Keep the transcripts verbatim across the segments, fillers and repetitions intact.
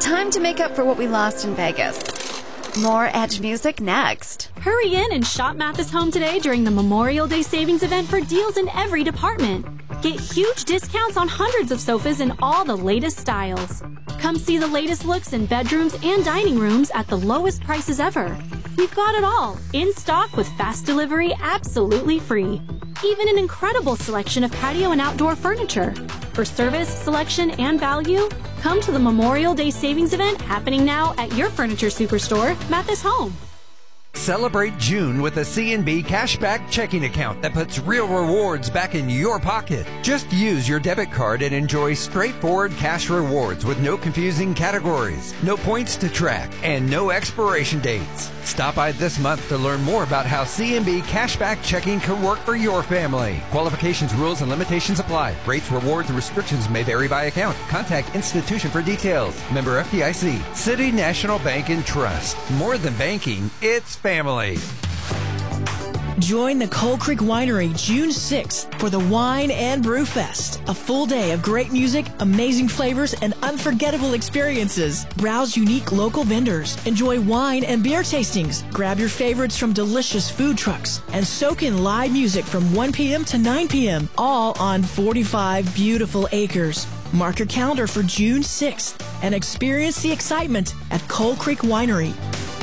Time to make up for what we lost in Vegas. More Edge music next. Hurry in and shop Mathis Home today during the Memorial Day savings event for deals in every department. Get huge discounts on hundreds of sofas in all the latest styles. Come see the latest looks in bedrooms and dining rooms at the lowest prices ever. We've got it all, in stock with fast delivery absolutely free. Even an incredible selection of patio and outdoor furniture. For service, selection, and value, come to the Memorial Day savings event happening now at your furniture superstore, Mathis Home. Celebrate June with a C N B cashback checking account that puts real rewards back in your pocket. Just use your debit card and enjoy straightforward cash rewards with no confusing categories, no points to track, and no expiration dates. Stop by this month to learn more about how C N B cashback checking can work for your family. Qualifications, rules, and limitations apply. Rates, rewards, and restrictions may vary by account. Contact institution for details. Member F D I C. City National Bank and Trust. More than banking, it's family. Join the Coal Creek Winery June sixth for the Wine and Brew Fest. A full day of great music, amazing flavors, and unforgettable experiences. Browse unique local vendors. Enjoy wine and beer tastings. Grab your favorites from delicious food trucks. And soak in live music from one p.m. to nine p.m. all on forty-five beautiful acres. Mark your calendar for June sixth and experience the excitement at Coal Creek Winery.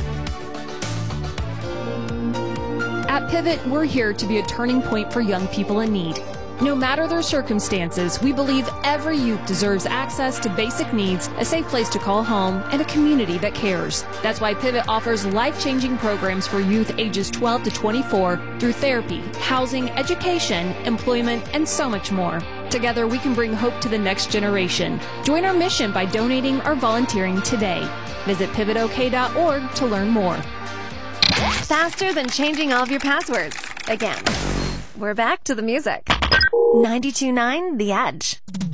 At Pivot, we're here to be a turning point for young people in need. No matter their circumstances, we believe every youth deserves access to basic needs, a safe place to call home, and a community that cares. That's why Pivot offers life-changing programs for youth ages twelve to twenty-four through therapy, housing, education, employment, and so much more. Together, we can bring hope to the next generation. Join our mission by donating or volunteering today. Visit pivot o k dot org to learn more. Faster than changing all of your passwords. Again. We're back to the music. ninety-two point nine The Edge.